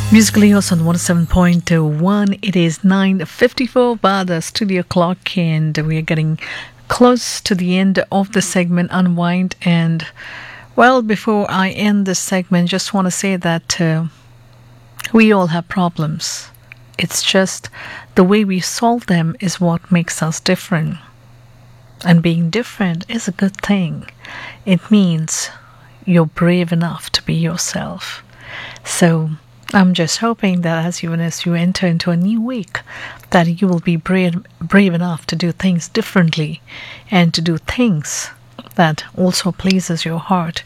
Musically yours on 107.1. It is 9:54 by the studio clock, and we are getting close to the end of the segment Unwind. And well, before I end this segment, just want to say that we all have problems. It's just the way we solve them is what makes us different. And being different is a good thing. It means you're brave enough to be yourself. So I'm just hoping that as you enter into a new week, that you will be brave enough to do things differently and to do things that also pleases your heart.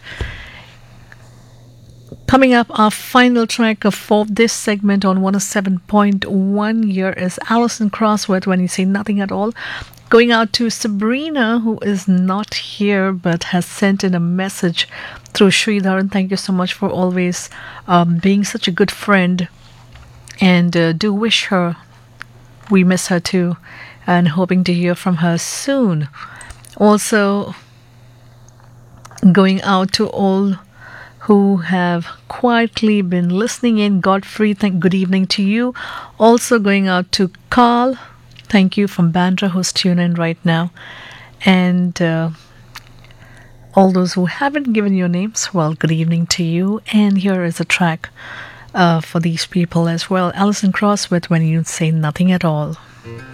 Coming up, our final track for this segment on 107.1 here is Alison Krauss with When You Say Nothing at All. Going out to Sabrina, who is not here but has sent in a message through Sridharan. Thank you so much for always being such a good friend. And do wish her, we miss her too, and hoping to hear from her soon. Also, going out to all who have quietly been listening in. Godfrey, good evening to you. Also going out to Carl. Thank you from Bandra who's tuned in right now. And all those who haven't given your names, well, good evening to you. And here is a track for these people as well. Alison Krauss with When You Say Nothing at All.